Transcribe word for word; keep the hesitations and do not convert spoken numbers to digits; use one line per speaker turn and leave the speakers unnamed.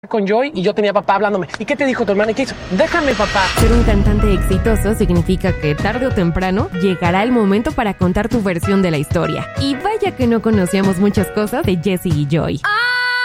con Joy y yo tenía a papá hablándome. ¿Y qué te dijo tu hermana? ¿Y qué hizo? Déjame, papá.
Ser un cantante exitoso significa que tarde o temprano llegará el momento para contar tu versión de la historia. Y vaya que no conocíamos muchas cosas de Jessie y Joy.
¡Ah!